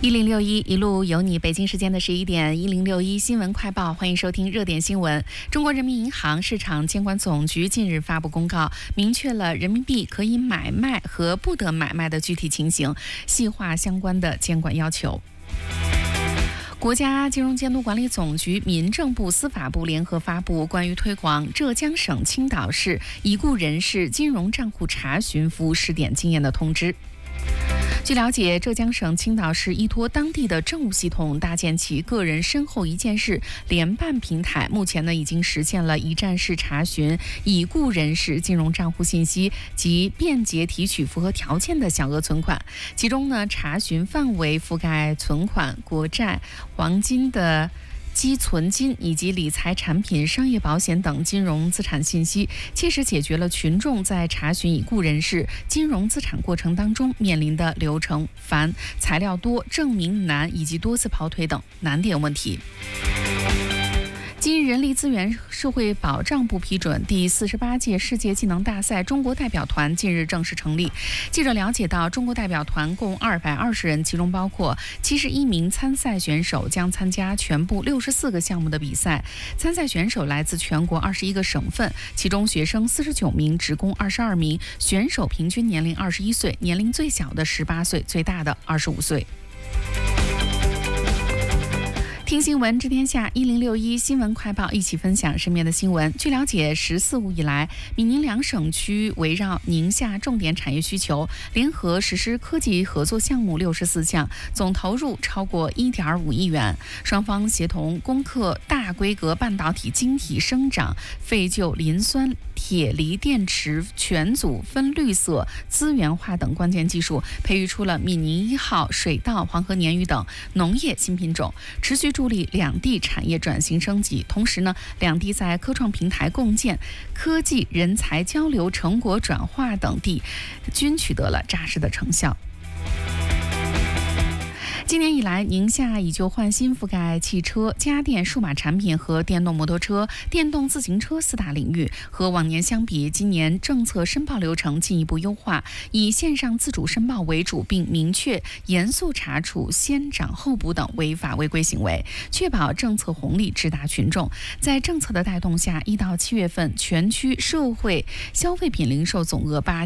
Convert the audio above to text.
1061一路有你，北京时间的11点，1061新闻快报，欢迎收听热点新闻。中国人民银行市场监管总局近日发布公告，明确了人民币可以买卖和不得买卖的具体情形，细化相关的监管要求。国家金融监督管理总局、民政部、司法部联合发布关于推广浙江省青岛市已故人士金融账户查询服务试点经验的通知。据了解，浙江省青岛市依托当地的政务系统，搭建起个人身后一件事联办平台，目前已经实现了一站式查询已故人士金融账户信息及便捷提取符合条件的小额存款。其中查询范围覆盖存款、国债、黄金的积存金以及理财产品、商业保险等金融资产信息，切实解决了群众在查询已故人士金融资产过程当中面临的流程繁、材料多、证明难以及多次跑腿等难点问题。经人力资源社会保障部批准，第48届世界技能大赛中国代表团近日正式成立。记者了解到，中国代表团共220人，其中包括71名参赛选手，将参加全部64个项目的比赛。参赛选手来自全国21个省份，其中学生49名，职工22名，选手平均年龄21岁，年龄最小的18岁，最大的25岁。听新闻知天下，1061新闻快报，一起分享身边的新闻。据了解，“十四五”以来，闽宁两省区围绕宁夏重点产业需求，联合实施科技合作项目64项，总投入超过1.5亿元。双方协同攻克大规格半导体晶体生长、废旧磷酸铁锂电池全组分绿色资源化等关键技术，培育出了闽宁1号、水稻、黄河鲶鱼等农业新品种，持续助力两地产业转型升级。同时两地在科创平台共建、科技人才交流、成果转化等地均取得了扎实的成效。今年以来，宁夏以旧换新覆盖汽车、家电、数码产品和电动摩托车、电动自行车4大领域。和往年相比，今年政策申报流程进一步优化，以线上自主申报为主，并明确严肃查处先涨后补等违法违规行为，确保政策红利直达群众。在政策的带动下，1到7月份全区社会消费品零售总额